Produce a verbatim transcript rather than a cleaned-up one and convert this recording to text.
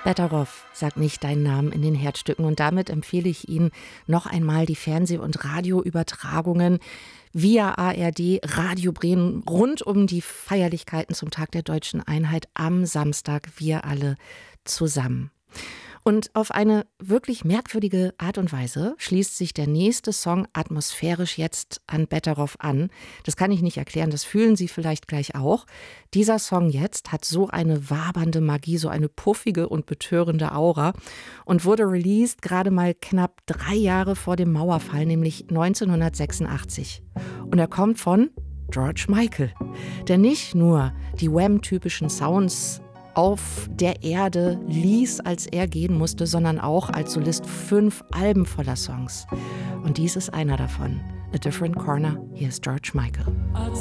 Betteroff sagt nicht deinen Namen in den Herzstücken. Und damit empfehle ich Ihnen noch einmal die Fernseh- und Radioübertragungen via A R D Radio Bremen rund um die Feierlichkeiten zum Tag der Deutschen Einheit am Samstag. Wir alle zusammen. Und auf eine wirklich merkwürdige Art und Weise schließt sich der nächste Song atmosphärisch jetzt an Betteroff an. Das kann ich nicht erklären, das fühlen Sie vielleicht gleich auch. Dieser Song jetzt hat so eine wabernde Magie, so eine puffige und betörende Aura und wurde released gerade mal knapp drei Jahre vor dem Mauerfall, nämlich neunzehnhundertsechsundachtzig. Und er kommt von George Michael, der nicht nur die Wham-typischen Sounds auf der Erde ließ, als er gehen musste, sondern auch als Solist fünf Alben voller Songs. Und dies ist einer davon. A Different Corner. Hier ist George Michael.